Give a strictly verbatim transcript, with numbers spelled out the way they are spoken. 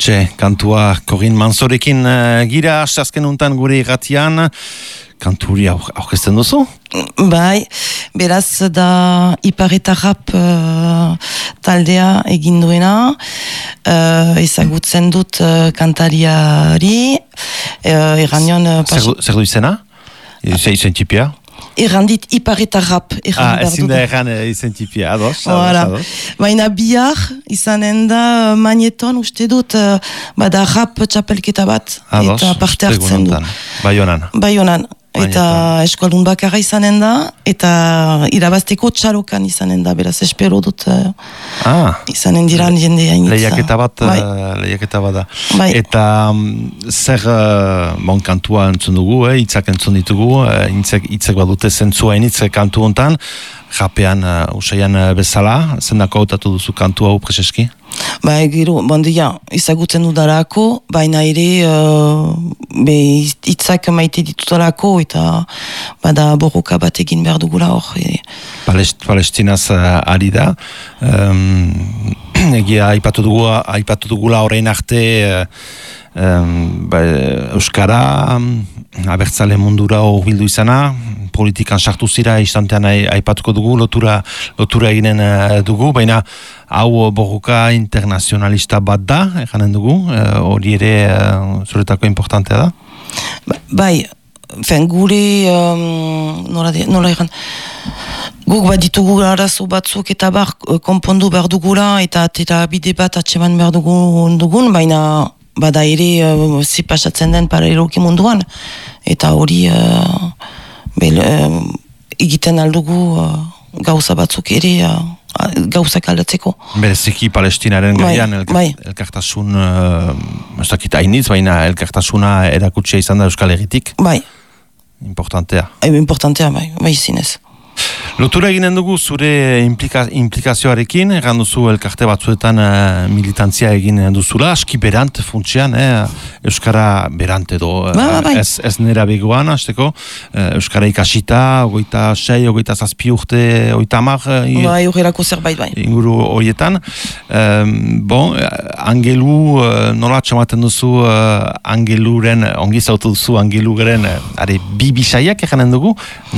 Hortxe, kantua Corin Manzorekin uh, gira, azken untan gure irratian, kanturi aurkezten duzu? Bai, beraz da Ipar eta Rap uh, taldea egin duena, uh, ezagutzen dut uh, kantariari, uh, erranion... Uh, zer, zer du izena? Izen tipia? Errandit Ipar eta Rap. Ah, ezin da erran izen tipia, ados. Voilà. Baina bihar izanen da magneton uste dut, uh, bada rap txapelketa bat, ados, eta parte hartzen du. Baionan. Baionan. Eta eskualdun bakarra izanen da, eta irabazteko txalokan izanen da, beraz, espero dut uh, ah, izanen diran jendea initza. Lehiaketa bat, bai. uh, lehiaketa bat da. Bai. Eta um, zer, uh, bon, kantua entzun dugu, eh, itzak entzun ditugu, uh, itzak, itzak badute zentzua initzak kantu hontan, rapean, uh, usaian uh, bezala, zendako hautatu duzu kantu hau preseski? Ba, gero, bondia, izagutzen dudarako, baina ere uh, be, itzak maite ditutarako, eta bada borroka bat egin behar dugula hor. E. Palest, Palestinaz uh, ari da, um, egia aipatu dugu, aipatu dugula orain arte, uh, um, ba, Euskara, um, abertzale mundura hurbildu izana, politikan sartu zira istantean aipatuko dugu, lotura, lotura eginen uh, dugu, baina hau borroka internazionalista bat da, eganen dugu, hori uh, ere uh, zuretako importantea da? Ba, bai, fen gure, um, nola, nola egan, guk bat ditugu arazo batzuk eta bar konpondu behar dugula eta atera bide bat atseman behar dugun, dugun, baina bada ere uh, zipasatzen den paraleloki munduan, eta hori uh, bel, uh, egiten aldugu uh, gauza batzuk ere uh, gauzak aldatzeko. Bereziki Palestinaren gaian bai, elkart, bai. elkartasun uh, ez dakit hainitz, baina elkartasuna erakutsia izan da Euskal Herritik. Bai. Importantea. E, importantea, bai, bai zinez. Lotura eginen dugu zure implika, implikazioarekin, erran duzu elkarte batzuetan uh, militantzia egin duzula, aski berant funtsian, eh, Euskara berant edo, ba, ba, bai. ez, ez nera begoan, azteko, uh, Euskara ikasita, ogeita sei, ogeita zazpi urte, ogeita amar, bai, horrelako zerbait, bai. Inguru horietan. Um, bon, angelu, uh, nola txamaten duzu, uh, angeluren, ongi zautu duzu angeluren, uh, are, bi bisaiak erranen dugu,